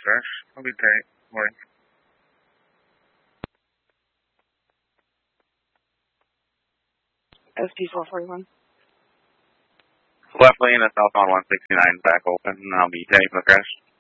crash. I'll be great. Morning. SP441. Left lane at southbound 169 back open, and I'll be heading for the crash.